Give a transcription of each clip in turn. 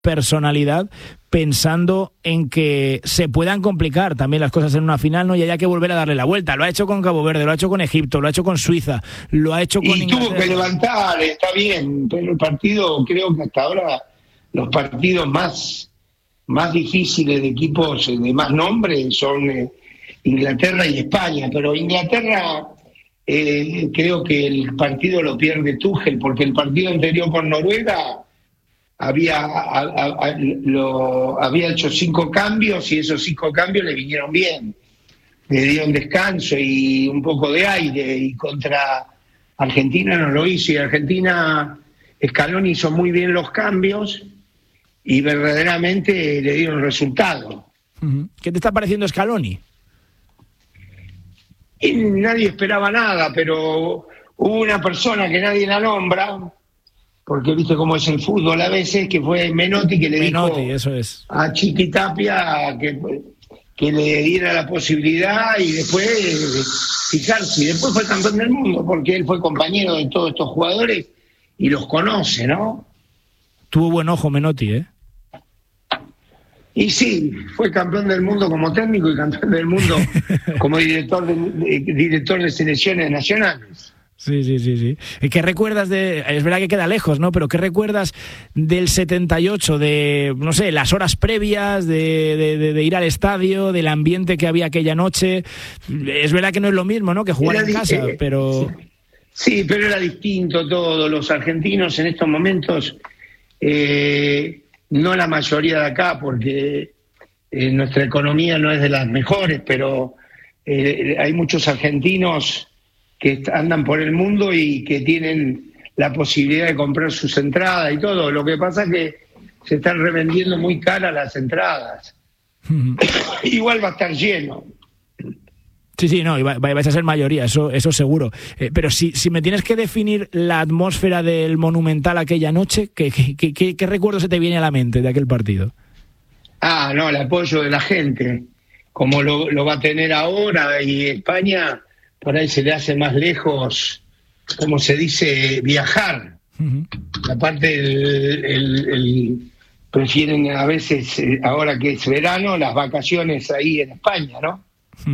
personalidad, pensando en que se puedan complicar también las cosas en una final, ¿no? Y haya que volver a darle la vuelta. Lo ha hecho con Cabo Verde, lo ha hecho con Egipto, lo ha hecho con Suiza, lo ha hecho con Inglaterra. Y tuvo que levantar, está bien, pero el partido, creo que hasta ahora los partidos más difíciles de equipos de más nombre son Inglaterra y España, pero Inglaterra creo que el partido lo pierde Tuchel, porque el partido anterior con Noruega había hecho 5 cambios y esos 5 cambios le vinieron bien, le dieron descanso y un poco de aire, y contra Argentina no lo hizo, y Argentina, Scaloni hizo muy bien los cambios y verdaderamente le dieron resultado. ¿Qué te está pareciendo Scaloni? Y nadie esperaba nada, pero hubo una persona que nadie la nombra, porque viste cómo es el fútbol a veces, que fue Menotti, que le dijo eso es. a Chiqui Tapia que le diera la posibilidad y después fijarse. Y después fue campeón del mundo, porque él fue compañero de todos estos jugadores y los conoce, ¿no? Tuvo buen ojo Menotti, ¿eh? Y sí, fue campeón del mundo como técnico y campeón del mundo como director de selecciones nacionales. Sí. ¿Qué recuerdas es verdad que queda lejos, ¿no? Pero ¿qué recuerdas del 78, de, no sé, las horas previas, de ir al estadio, del ambiente que había aquella noche? Es verdad que no es lo mismo, ¿no?, que jugar en casa, pero... Sí, pero era distinto todo. Los argentinos en estos momentos, no la mayoría de acá, porque nuestra economía no es de las mejores, pero hay muchos argentinos que andan por el mundo y que tienen la posibilidad de comprar sus entradas y todo. Lo que pasa es que se están revendiendo muy caras las entradas. Igual va a estar lleno. Sí, no, y vais a ser mayoría, eso seguro. Pero si me tienes que definir la atmósfera del Monumental aquella noche, ¿qué recuerdo se te viene a la mente de aquel partido? No, el apoyo de la gente, como lo va a tener ahora, y España por ahí se le hace más lejos, como se dice, viajar. Aparte, prefieren a veces, ahora que es verano, las vacaciones ahí en España, ¿no?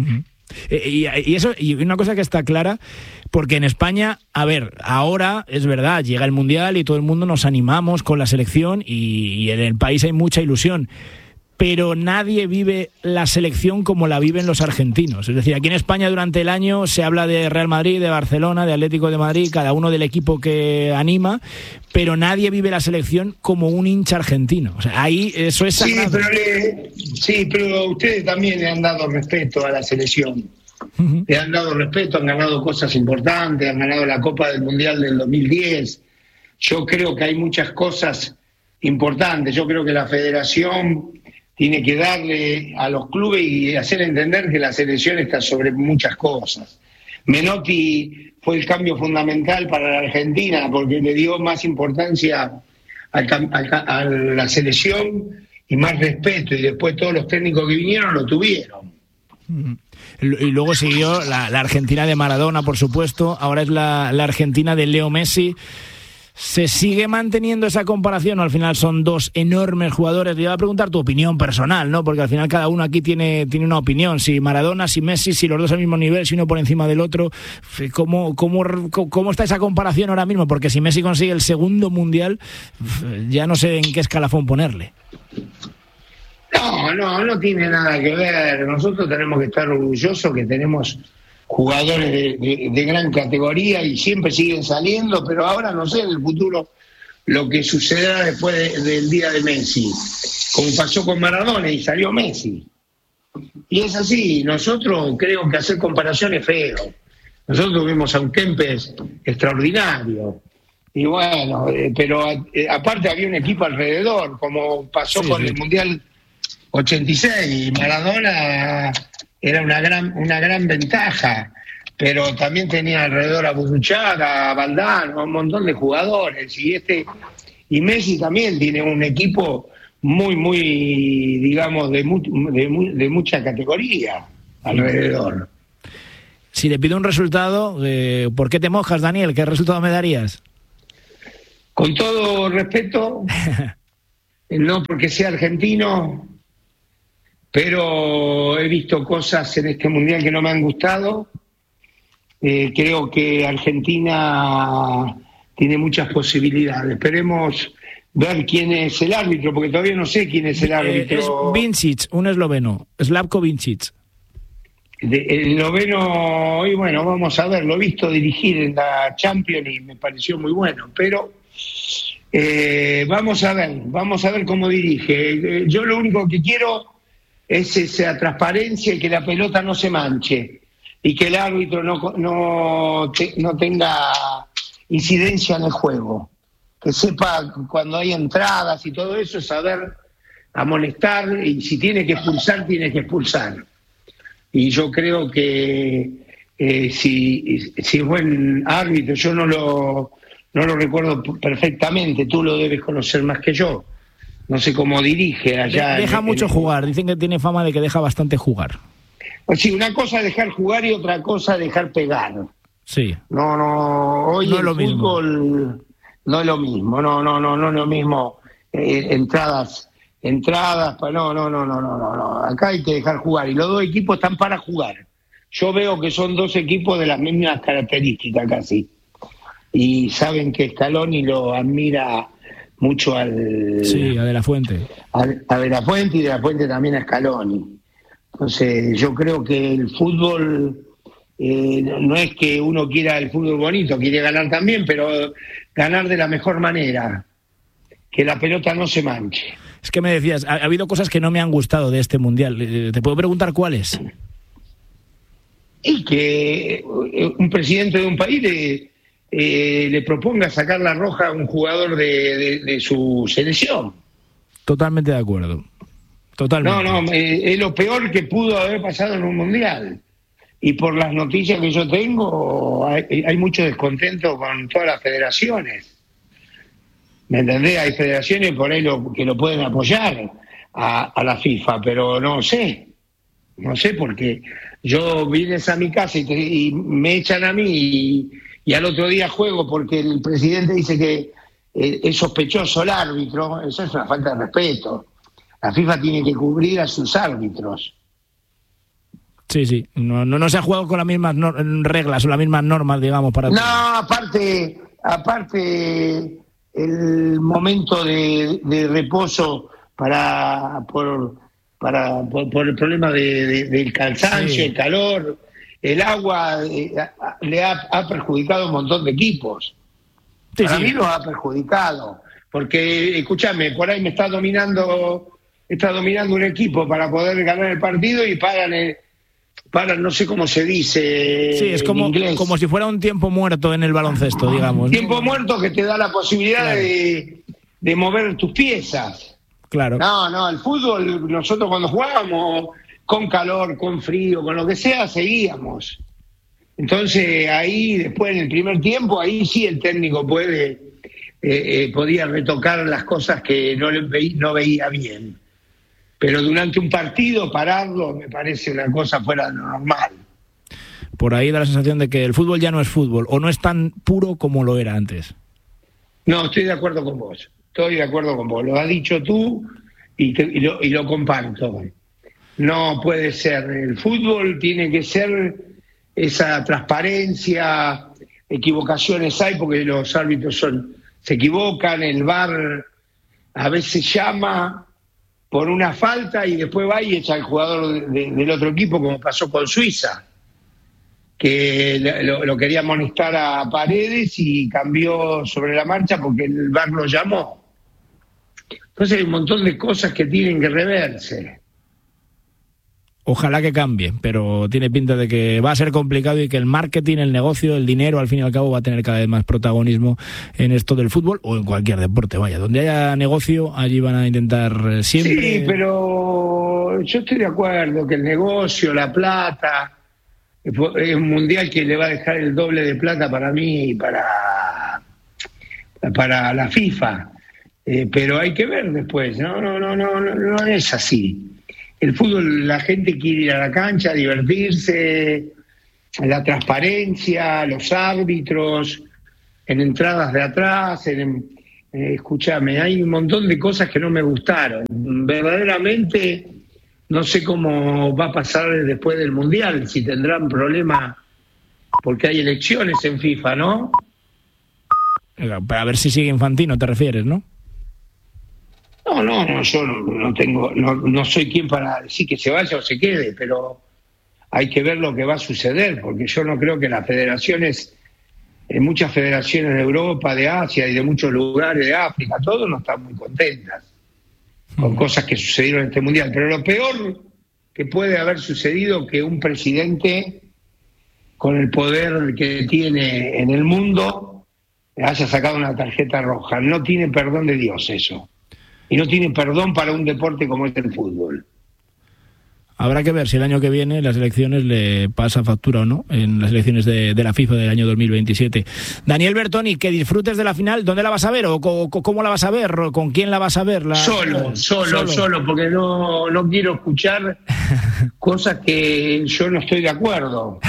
Y una cosa que está clara, porque en España, a ver, ahora es verdad, llega el Mundial y todo el mundo nos animamos con la selección y en el país hay mucha ilusión, pero nadie vive la selección como la viven los argentinos. Es decir, aquí en España durante el año se habla de Real Madrid, de Barcelona, de Atlético de Madrid, cada uno del equipo que anima, pero nadie vive la selección como un hincha argentino. O sea, ahí eso es sagrado. Pero ustedes también le han dado respeto a la selección. Le han dado respeto, han ganado cosas importantes, han ganado la Copa del Mundial del 2010. Yo creo que hay muchas cosas importantes. Yo creo que la federación tiene que darle a los clubes y hacer entender que la selección está sobre muchas cosas. Menotti fue el cambio fundamental para la Argentina porque le dio más importancia a la selección y más respeto, y después todos los técnicos que vinieron lo tuvieron. Y luego siguió la Argentina de Maradona, por supuesto, ahora es la Argentina de Leo Messi. ¿Se sigue manteniendo esa comparación o al final son dos enormes jugadores? Te iba a preguntar tu opinión personal, ¿no? Porque al final cada uno aquí tiene una opinión. Si Maradona, si Messi, si los dos al mismo nivel, si uno por encima del otro. ¿Cómo está esa comparación ahora mismo? Porque si Messi consigue el segundo Mundial, ya no sé en qué escalafón ponerle. No tiene nada que ver. Nosotros tenemos que estar orgullosos que tenemos jugadores de gran categoría y siempre siguen saliendo, pero ahora no sé en el futuro lo que sucederá después del día de Messi, como pasó con Maradona y salió Messi. Y es así, nosotros creo que hacer comparaciones es feo. Nosotros tuvimos a un Kempes extraordinario, y bueno, pero aparte había un equipo alrededor, como pasó con el Mundial 86, Maradona era una gran ventaja, pero también tenía alrededor a Burruchaga, a Valdano, a un montón de jugadores, y Messi también tiene un equipo muy digamos de mucha categoría alrededor. Si le pido un resultado, ¿por qué te mojas, Daniel? ¿Qué resultado me darías? Con todo respeto, no porque sea argentino, pero he visto cosas en este mundial que no me han gustado. Creo que Argentina tiene muchas posibilidades. Esperemos ver quién es el árbitro, porque todavía no sé quién es el árbitro. Es Vincic, un esloveno, Slavko Vincic. El noveno, y bueno, vamos a ver, lo he visto dirigir en la Champions y me pareció muy bueno, pero vamos a ver cómo dirige. Yo lo único que quiero es esa transparencia y que la pelota no se manche y que el árbitro no tenga incidencia en el juego, que sepa cuando hay entradas y todo eso, saber amonestar, y si tiene que expulsar, tiene que expulsar. Y yo creo que si es buen árbitro, yo no lo recuerdo perfectamente, tú lo debes conocer más que yo. No sé cómo dirige allá. Deja mucho jugar, dicen que tiene fama de que deja bastante jugar. Pues sí, una cosa es dejar jugar y otra cosa es dejar pegar. Sí. Hoy no el es fútbol no es lo mismo, no es lo mismo, entradas, no. Acá hay que dejar jugar y los dos equipos están para jugar. Yo veo que son dos equipos de las mismas características casi. Y saben que Scaloni lo admira mucho a De la Fuente. A De la Fuente, y De la Fuente también a Scaloni. Entonces yo creo que el fútbol no es que uno quiera el fútbol bonito, quiere ganar también, pero ganar de la mejor manera, que la pelota no se manche. Es que me decías, ha habido cosas que no me han gustado de este mundial. ¿Te puedo preguntar cuáles? Y que un presidente de un país le proponga sacar la roja a un jugador de su selección. Totalmente de acuerdo. Totalmente. Es lo peor que pudo haber pasado en un mundial. Y por las noticias que yo tengo, hay mucho descontento con todas las federaciones. ¿Me entendés? Hay federaciones por ahí que lo pueden apoyar a la FIFA, pero no sé porque yo vienes a mi casa y me echan a mí y al otro día juego porque el presidente dice que es sospechoso el árbitro. Eso es una falta de respeto. La FIFA tiene que cubrir a sus árbitros. Sí. No se ha jugado con las mismas reglas o las mismas normas, digamos, para... No, aparte el momento de reposo por el problema del cansancio, el calor, el agua le ha perjudicado a un montón de equipos. Para mí lo ha perjudicado, porque, escúchame, por ahí me está dominando un equipo para poder ganar el partido y paran, no sé cómo se dice. Sí, es como si fuera un tiempo muerto en el baloncesto, digamos. Tiempo muerto que te da la posibilidad de mover tus piezas. Claro. No, el fútbol, nosotros cuando jugábamos, con calor, con frío, con lo que sea, seguíamos. Entonces ahí, después en el primer tiempo, ahí sí el técnico podía retocar las cosas que no veía bien. Pero durante un partido pararlo me parece una cosa fuera de lo normal. Por ahí da la sensación de que el fútbol ya no es fútbol, o no es tan puro como lo era antes. No, estoy de acuerdo con vos. Lo has dicho tú y lo comparto. No puede ser. El fútbol tiene que ser esa transparencia. Equivocaciones hay porque los árbitros se equivocan. El VAR a veces llama por una falta y después va y echa al jugador del otro equipo, como pasó con Suiza, que lo quería amonestar a Paredes y cambió sobre la marcha porque el VAR lo llamó. Entonces hay un montón de cosas que tienen que reverse. Ojalá que cambie, pero tiene pinta de que va a ser complicado y que el marketing, el negocio, el dinero, al fin y al cabo, va a tener cada vez más protagonismo en esto del fútbol o en cualquier deporte. Vaya, donde haya negocio, allí van a intentar siempre... Sí, pero yo estoy de acuerdo que el negocio, la plata, es un mundial que le va a dejar el doble de plata para mí y para la FIFA. Pero hay que ver después, no es así. El fútbol, la gente quiere ir a la cancha, divertirse, la transparencia, los árbitros, en entradas de atrás, en escúchame, hay un montón de cosas que no me gustaron. Verdaderamente no sé cómo va a pasar después del Mundial, si tendrán problemas porque hay elecciones en FIFA, ¿no? A ver si sigue Infantino, te refieres, ¿no? No, yo no soy quien para decir que se vaya o se quede, pero hay que ver lo que va a suceder, porque yo no creo que las federaciones, muchas federaciones de Europa, de Asia y de muchos lugares de África, todos no están muy contentas con cosas que sucedieron en este Mundial. Pero lo peor que puede haber sucedido que un presidente con el poder que tiene en el mundo haya sacado una tarjeta roja. No tiene perdón de Dios eso. Y no tiene perdón para un deporte como es el fútbol. Habrá que ver si el año que viene las elecciones le pasa factura o no, en las elecciones de la FIFA del año 2027. Daniel Bertoni, que disfrutes de la final. ¿Dónde la vas a ver? ¿O cómo la vas a ver? ¿Con quién la vas a ver? Solo, porque no quiero escuchar cosas que yo no estoy de acuerdo.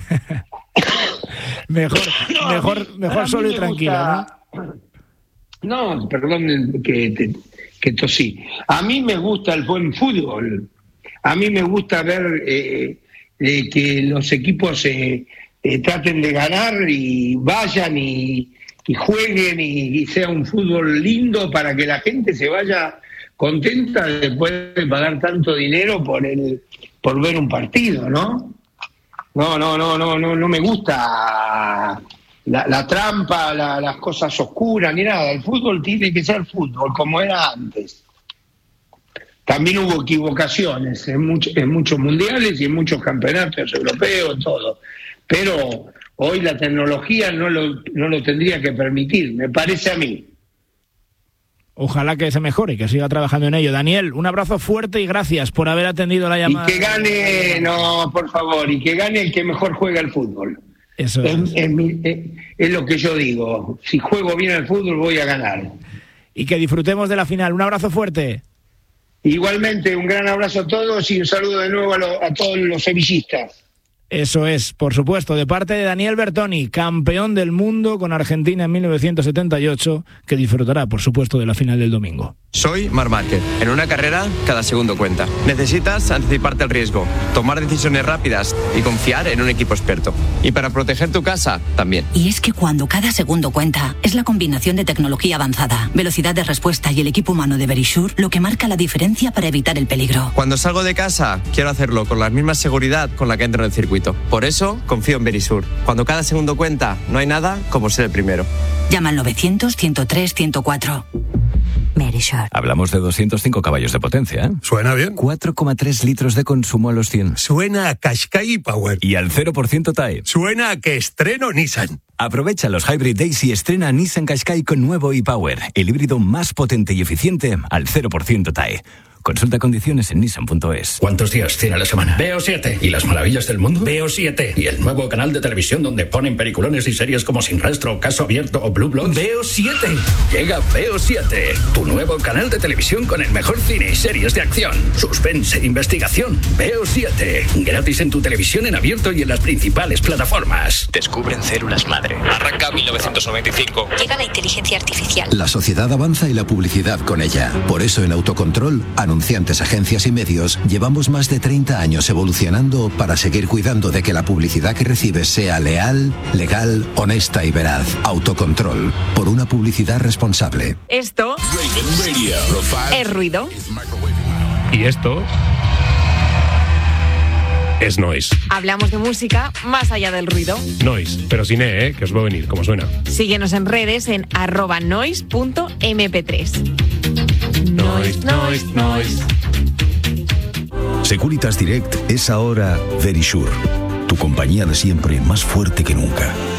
mejor solo y tranquilo, ¿no? No, perdón que tosí. A mí me gusta el buen fútbol. A mí me gusta ver que los equipos traten de ganar y vayan y jueguen y sea un fútbol lindo para que la gente se vaya contenta después de pagar tanto dinero por ver un partido, ¿no? No me gusta la trampa, las cosas oscuras, ni nada. El fútbol tiene que ser fútbol, como era antes. También hubo equivocaciones en muchos mundiales y en muchos campeonatos europeos, todo. Pero hoy la tecnología no lo tendría que permitir, me parece a mí. Ojalá que se mejore y que siga trabajando en ello. Daniel, un abrazo fuerte y gracias por haber atendido la llamada. Y que gane, por favor, y que gane el que mejor juega al fútbol. Eso es lo que yo digo. Si juego bien al fútbol voy a ganar. Y que disfrutemos de la final. Un abrazo fuerte. Igualmente, un gran abrazo a todos y un saludo de nuevo a todos los sevillistas. Eso es, por supuesto, de parte de Daniel Bertoni, campeón del mundo con Argentina en 1978, que disfrutará, por supuesto, de la final del domingo. Soy Marc Márquez. En una carrera, cada segundo cuenta. Necesitas anticiparte al riesgo, tomar decisiones rápidas y confiar en un equipo experto. Y para proteger tu casa, también. Y es que cuando cada segundo cuenta, es la combinación de tecnología avanzada, velocidad de respuesta y el equipo humano de Verisure lo que marca la diferencia para evitar el peligro. Cuando salgo de casa, quiero hacerlo con la misma seguridad con la que entro en el circuito. Por eso, confío en Verisure. Cuando cada segundo cuenta, no hay nada como ser el primero. Llama al 900-103-104. Verisure. Hablamos de 205 caballos de potencia, ¿eh? Suena bien. 4,3 litros de consumo a los 100. Suena a Qashqai Power. Y al 0% TAE. Suena a que estreno Nissan. Aprovecha los Hybrid Days y estrena Nissan Qashqai con nuevo e-Power, el híbrido más potente y eficiente al 0% TAE. Consulta condiciones en Nissan.es. ¿Cuántos días tiene la semana? Veo 7. ¿Y las maravillas del mundo? Veo 7. ¿Y el nuevo canal de televisión donde ponen peliculones y series como Sin Rastro, Caso Abierto o Blue Bloods? Veo 7. Llega Veo 7, tu nuevo canal de televisión con el mejor cine y series de acción, suspense, investigación. Veo 7. Gratis en tu televisión en abierto y en las principales plataformas. Descubren células madre. Arranca 1995. Llega la inteligencia artificial. La sociedad avanza y la publicidad con ella. Por eso en Autocontrol, anunciantes, agencias y medios, llevamos más de 30 años evolucionando para seguir cuidando de que la publicidad que recibes sea leal, legal, honesta y veraz. Autocontrol, por una publicidad responsable. Esto es ruido. Y esto es noise. Hablamos de música más allá del ruido. Noise, pero sin que os va a venir, como suena. Síguenos en redes en @noise.mp3. Noise. Securitas Direct es ahora Verisure, tu compañía de siempre más fuerte que nunca.